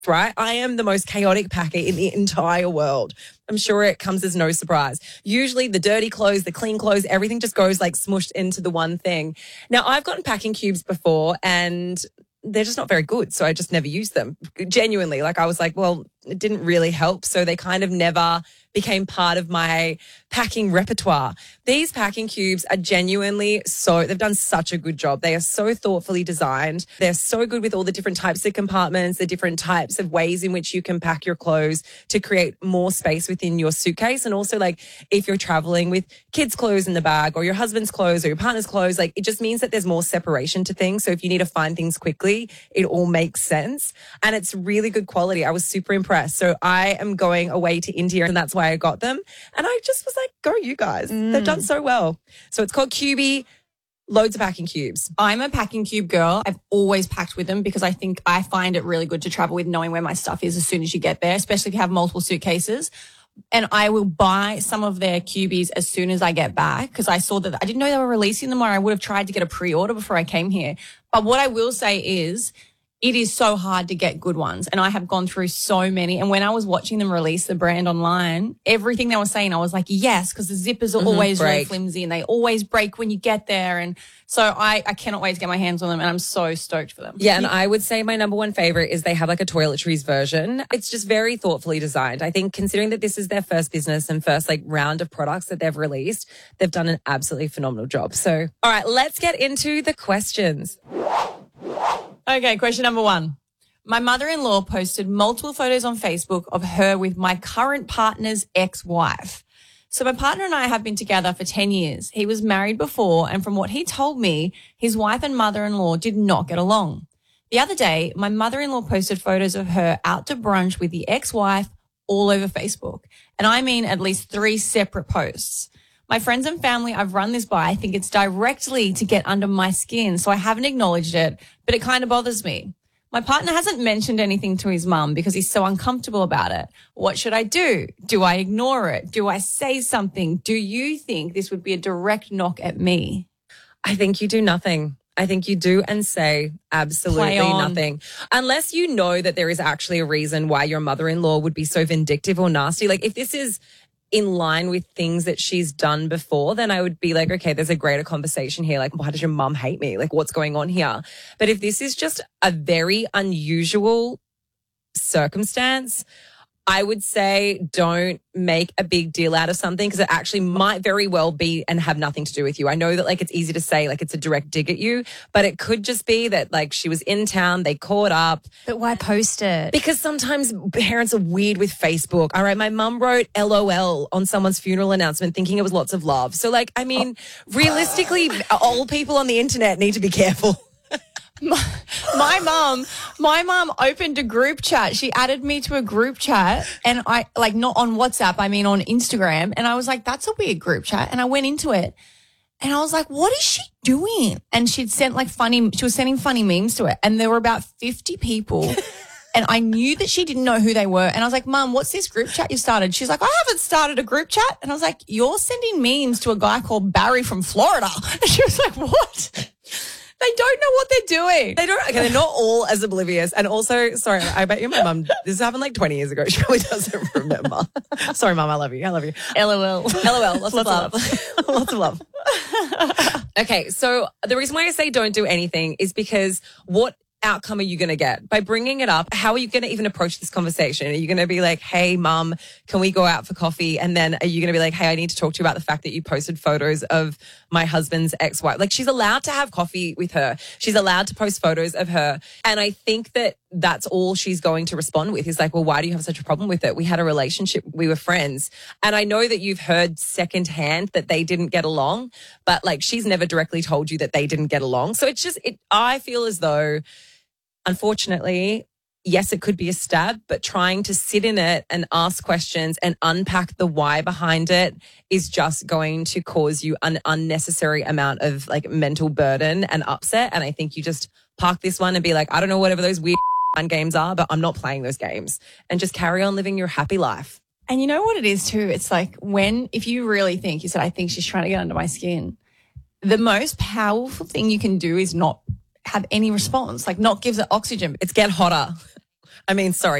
right? I am the most chaotic packer in the entire world. I'm sure it comes as no surprise. Usually the dirty clothes, the clean clothes, everything just goes like smushed into the one thing. Now, I've gotten packing cubes before and they're just not very good. So I just never used them. Genuinely, like I was like, well, it didn't really help. So they kind of never became part of my packing repertoire. These packing cubes are genuinely they've done such a good job. They are so thoughtfully designed. They're so good with all the different types of compartments, the different types of ways in which you can pack your clothes to create more space within your suitcase. And also like if you're traveling with kids' clothes in the bag or your husband's clothes or your partner's clothes, like it just means that there's more separation to things. So if you need to find things quickly, it all makes sense. And it's really good quality. I was super impressed. So I am going away to India and that's why I got them. And I just was like, go you guys. They've done so well. So it's called Cubie, loads of packing cubes. I'm a packing cube girl. I've always packed with them because I find it really good to travel with knowing where my stuff is as soon as you get there, especially if you have multiple suitcases. And I will buy some of their cubies as soon as I get back because I saw that I didn't know they were releasing them or I would have tried to get a pre-order before I came here. But what I will say is it is so hard to get good ones. And I have gone through so many. And when I was watching them release the brand online, everything they were saying, I was like, yes, because the zippers are always really flimsy and they always break when you get there. And so I cannot wait to get my hands on them and I'm so stoked for them. Yeah, and I would say my number one favorite is they have like a toiletries version. It's just very thoughtfully designed. I think considering that this is their first business and first like round of products that they've released, they've done an absolutely phenomenal job. So, all right, let's get into the questions. Okay, question number 1. My mother-in-law posted multiple photos on Facebook of her with my current partner's ex-wife. So my partner and I have been together for 10 years. He was married before, and from what he told me, his wife and mother-in-law did not get along. The other day, my mother-in-law posted photos of her out to brunch with the ex-wife all over Facebook. And I mean at least 3 separate posts. My friends and family I've run this by think it's directly to get under my skin, so I haven't acknowledged it, but it kind of bothers me. My partner hasn't mentioned anything to his mum because he's so uncomfortable about it. What should I do? Do I ignore it? Do I say something? Do you think this would be a direct knock at me? I think you do nothing. I think you do and say absolutely nothing. Unless you know that there is actually a reason why your mother-in-law would be so vindictive or nasty. Like if this is in line with things that she's done before, then I would be like, okay, there's a greater conversation here. Like, why does your mum hate me? Like, what's going on here? But if this is just a very unusual circumstance, I would say don't make a big deal out of something because it actually might very well be and have nothing to do with you. I know that like it's easy to say like it's a direct dig at you, but it could just be that like she was in town, they caught up. But why post it? Because sometimes parents are weird with Facebook. All right, my mum wrote LOL on someone's funeral announcement thinking it was lots of love. So like, I mean, realistically, old people on the internet need to be careful. My mum opened a group chat. She added me to a group chat and I like not on WhatsApp, I mean on Instagram. And I was like, that's a weird group chat. And I went into it and I was like, what is she doing? And she was sending funny memes to it. And there were about 50 people and I knew that she didn't know who they were. And I was like, Mum, what's this group chat you started? She's like, I haven't started a group chat. And I was like, you're sending memes to a guy called Barry from Florida. And she was like, what? They don't know what they're doing. They're not all as oblivious. And also, sorry, I bet you my mum, this happened like 20 years ago. She probably doesn't remember. Sorry, Mum, I love you. LOL. Lots of love. Lots of love. Okay, so the reason why I say don't do anything is because what outcome are you going to get? By bringing it up, how are you going to even approach this conversation? Are you going to be like, hey, Mum, can we go out for coffee? And then are you going to be like, hey, I need to talk to you about the fact that you posted photos of my husband's ex-wife? Like, she's allowed to have coffee with her. She's allowed to post photos of her. And I think that that's all she's going to respond with is like, well, why do you have such a problem with it? We had a relationship. We were friends. And I know that you've heard secondhand that they didn't get along, but like she's never directly told you that they didn't get along. So it's just, I feel as though, unfortunately, yes, it could be a stab, but trying to sit in it and ask questions and unpack the why behind it is just going to cause you an unnecessary amount of like mental burden and upset. And I think you just park this one and be like, I don't know, whatever those weird games are, but I'm not playing those games and just carry on living your happy life. And you know what it is too? It's like if you really think, you said, I think she's trying to get under my skin. The most powerful thing you can do is not have any response, like not give it oxygen. It's get hotter. I mean, sorry.